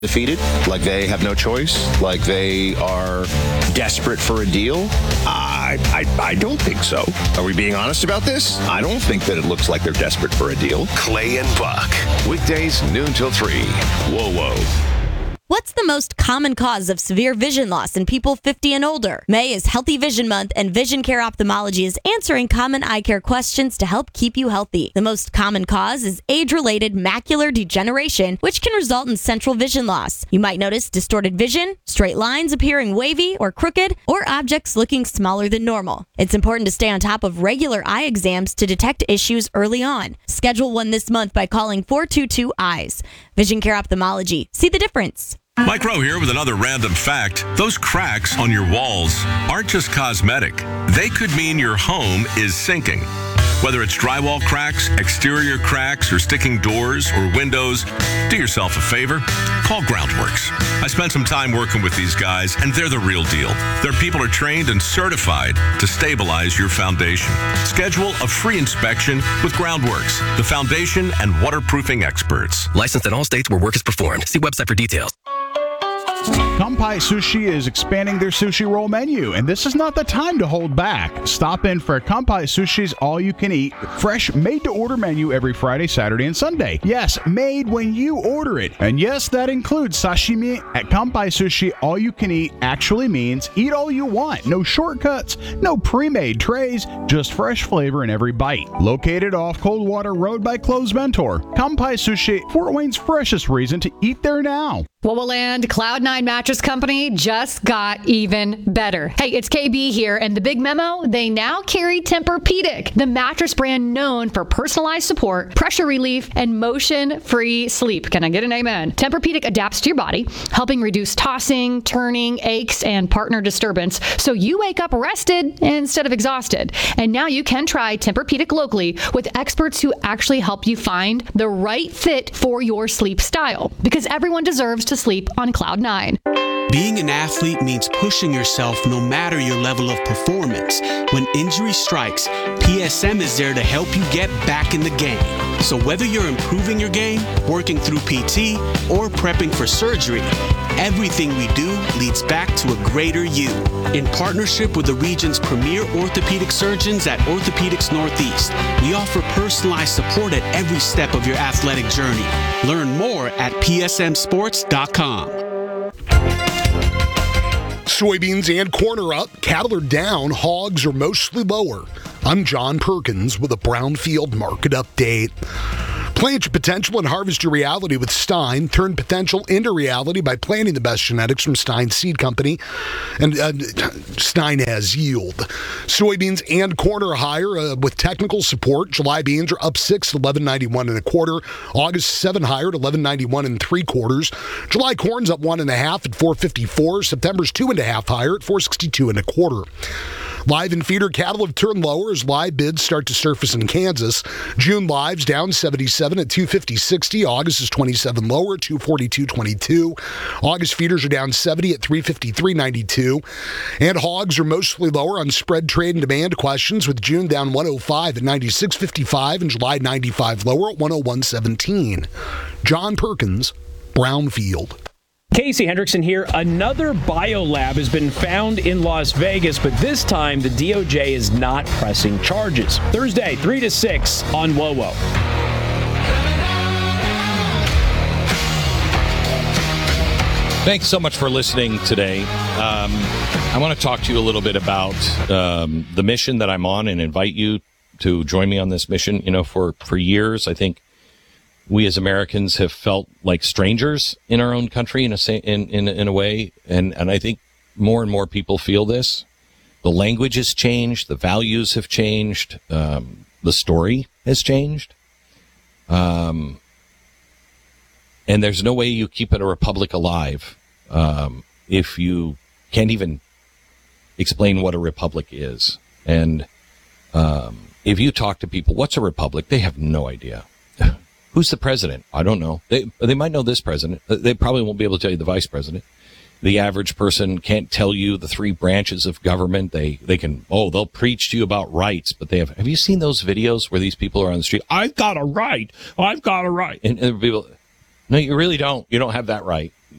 defeated, like they have no choice, like they are desperate for a deal? I don't think so. Are we being honest about this? I don't think that it looks like they're desperate for a deal. Clay and Buck, weekdays noon till 3. Whoa. What's the most common cause of severe vision loss in people 50 and older? May is Healthy Vision Month, and Vision Care Ophthalmology is answering common eye care questions to help keep you healthy. The most common cause is age-related macular degeneration, which can result in central vision loss. You might notice distorted vision, straight lines appearing wavy or crooked, or objects looking smaller than normal. It's important to stay on top of regular eye exams to detect issues early on. Schedule one this month by calling 422-EYES. Vision Care Ophthalmology. See the difference. Mike Rowe here with another random fact. Those cracks on your walls aren't just cosmetic. They could mean your home is sinking. Whether it's drywall cracks, exterior cracks, or sticking doors or windows, do yourself a favor. Call Groundworks. I spent some time working with these guys, and they're the real deal. Their people are trained and certified to stabilize your foundation. Schedule a free inspection with Groundworks, the foundation and waterproofing experts. Licensed in all states where work is performed. See website for details. Kampai Sushi is expanding their sushi roll menu, and this is not the time to hold back. Stop in for Kampai Sushi's all-you-can-eat, fresh, made-to-order menu every Friday, Saturday, and Sunday. Yes, made when you order it. And yes, that includes sashimi. At Kampai Sushi, all-you-can-eat actually means eat all you want. No shortcuts, no pre-made trays, just fresh flavor in every bite. Located off Coldwater Road by Cloves Mentor, Kampai Sushi, Fort Wayne's freshest reason to eat there now. Wowoland Cloud9 Mattress Company just got even better. Hey, it's KB here, and the big memo, they now carry Tempur-Pedic, the mattress brand known for personalized support, pressure relief, and motion-free sleep. Can I get an amen? Tempur-Pedic adapts to your body, helping reduce tossing, turning, aches, and partner disturbance, so you wake up rested instead of exhausted. And now you can try Tempur-Pedic locally with experts who actually help you find the right fit for your sleep style, because everyone deserves to sleep on Cloud 9. Being an athlete means pushing yourself no matter your level of performance. When injury strikes, PSM is there to help you get back in the game. So whether you're improving your game, working through PT, or prepping for surgery, everything we do leads back to a greater you. In partnership with the region's premier orthopedic surgeons at Orthopedics Northeast, we offer personalized support at every step of your athletic journey. Learn more at psmsports.com. Soybeans and corn are up, cattle are down, hogs are mostly lower. I'm John Perkins with a Brownfield Market Update. Plant your potential and harvest your reality with Stein. Turn potential into reality by planting the best genetics from Stein Seed Company. And Stein has yield. Soybeans and corn are higher with technical support. July beans are up 6 at 11.91 1/4. August 7 higher at 11.91 3/4. July corn's up 1.5 at 4.54. September's 2.5 higher at 4.62 1/4. Live and feeder cattle have turned lower as live bids start to surface in Kansas. June lives down 77 at 250.60. August is 27 lower at 242.22. August feeders are down 70 at 353.92. And hogs are mostly lower on spread trade and demand questions, with June down 105 at 96.55 and July 95 lower at 101.17. John Perkins, Brownfield. Casey Hendrickson here. Another biolab has been found in Las Vegas, but this time the DOJ is not pressing charges. Thursday, 3 to 6 on WOWO. Thanks so much for listening today. I want to talk to you a little bit about the mission that I'm on and invite you to join me on this mission. You know, for years, I think we as Americans have felt like strangers in our own country in a way. And I think more and more people feel this. The language has changed. The values have changed. The story has changed. And there's no way you keep a republic alive if you can't even explain what a republic is. And if you talk to people, what's a republic? They have no idea. Who's the president? I don't know. They might know this president. They probably won't be able to tell you the vice president. The average person can't tell you the three branches of government. They can, they'll preach to you about rights, but have you seen those videos where these people are on the street? I've got a right. I've got a right. And people, no, you really don't. You don't have that right.